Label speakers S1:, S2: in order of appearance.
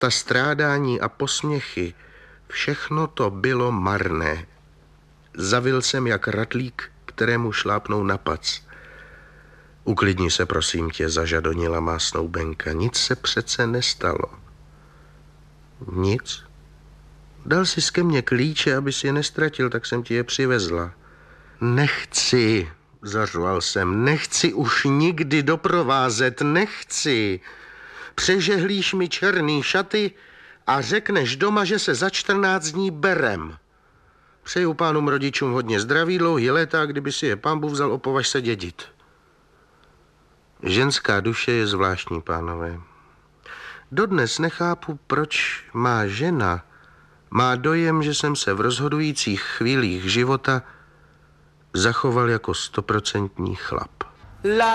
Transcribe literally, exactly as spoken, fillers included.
S1: Ta strádání a posměchy, všechno to bylo marné. Zavil jsem jak ratlík, kterému šlápnou na pac. Uklidni se, prosím tě, zažadonila má snoubenka. Nic se přece nestalo. Nic? Dal jsi ke mně klíče, abys je nestratil, tak jsem ti je přivezla. Nechci, zařval jsem, nechci už nikdy doprovázet, nechci. Přežehlíš mi černý šaty a řekneš doma, že se za čtrnáct dní berem. Přeju pánům rodičům hodně zdraví, dlouhý léta, kdyby si je pán Bůh vzal, opovaž se dědit. Ženská duše je zvláštní, pánové. Dodnes nechápu, proč má žena má dojem, že jsem se v rozhodujících chvílích života zachoval jako stoprocentní chlap.